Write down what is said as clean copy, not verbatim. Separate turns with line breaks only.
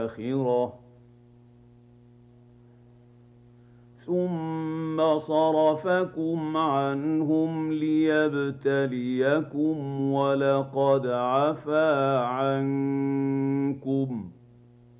الآخرة ثم صرفكم عنهم ليبتليكم ولقد عفا عنكم